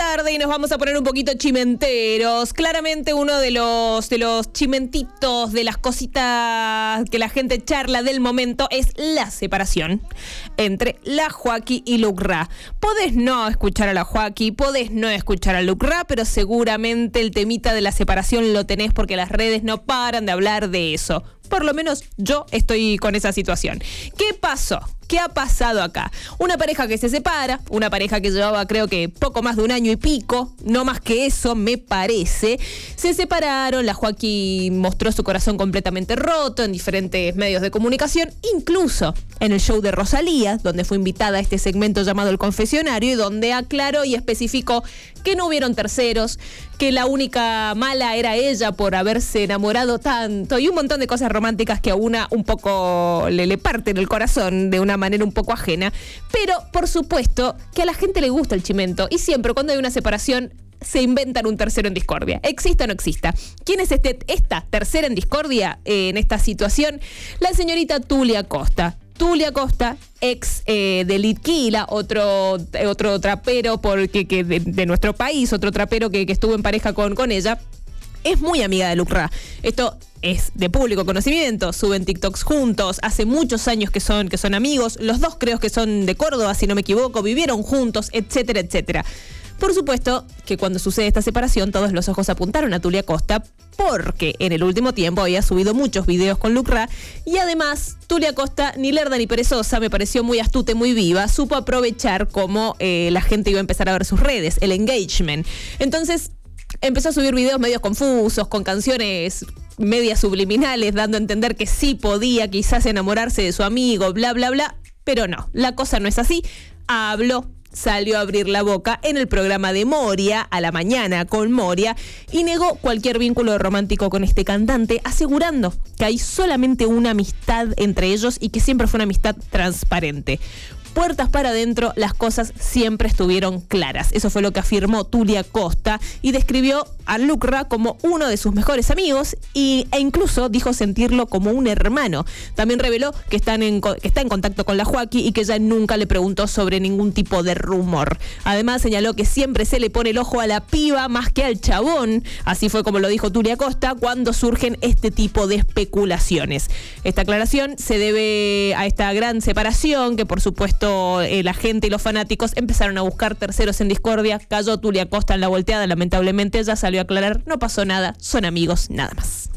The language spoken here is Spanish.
tarde y nos vamos a poner un poquito chimenteros. Claramente uno de los chimentitos, de las cositas que la gente charla del momento es la separación entre la Joaquí y Lucra. Podés no escuchar a la Joaquí, podés no escuchar a Lucra, pero seguramente el temita de la separación lo tenés porque las redes no paran de hablar de eso. Por lo menos yo estoy con esa situación. ¿Qué pasó? ¿Qué ha pasado acá? Una pareja que se separa, una pareja que llevaba creo que poco más de un año y pico, no más que eso me parece. Se separaron, la Joaquín mostró su corazón completamente roto en diferentes medios de comunicación, incluso en el show de Rosalía, donde fue invitada a este segmento llamado El Confesionario y donde aclaró y especificó que no hubieron terceros, que la única mala era ella por haberse enamorado tanto y un montón de cosas románticas que a una un poco le parten el corazón de una manera un poco ajena, pero por supuesto que a la gente le gusta el chimento y siempre cuando hay una separación se inventan un tercero en discordia, exista o no exista. ¿Quién es esta tercera en discordia en esta situación? La señorita Tulia Costa. Tulia Costa, ex de Litquila, otro trapero de nuestro país, otro trapero que estuvo en pareja con ella, es muy amiga de Lucra. Esto es de público conocimiento, suben TikToks juntos, hace muchos años que son amigos, los dos creo que son de Córdoba, si no me equivoco, vivieron juntos, etcétera, etcétera. Por supuesto que cuando sucede esta separación todos los ojos apuntaron a Tulia Costa porque en el último tiempo había subido muchos videos con Lucra y además Tulia Costa, ni lerda ni perezosa, me pareció muy astuta y muy viva, supo aprovechar cómo la gente iba a empezar a ver sus redes, el engagement. Entonces empezó a subir videos medios confusos, con canciones medias subliminales, dando a entender que sí podía quizás enamorarse de su amigo, bla, bla, bla, pero no, la cosa no es así. Salió a abrir la boca en el programa de Moria, a la mañana con Moria, y negó cualquier vínculo romántico con este cantante, asegurando que hay solamente una amistad entre ellos y que siempre fue una amistad transparente. Puertas para adentro, las cosas siempre estuvieron claras. Eso fue lo que afirmó Tulia Costa y describió a Lucra como uno de sus mejores amigos e incluso dijo sentirlo como un hermano. También reveló que está en contacto con la Joaquí y que ella nunca le preguntó sobre ningún tipo de rumor. Además señaló que siempre se le pone el ojo a la piba más que al chabón. Así fue como lo dijo Tulia Costa cuando surgen este tipo de especulaciones. Esta aclaración se debe a esta gran separación que por supuesto la gente y los fanáticos empezaron a buscar terceros en discordia. Cayó Tulia Costa en la volteada, lamentablemente ella salió a aclarar, no pasó nada, son amigos, nada más.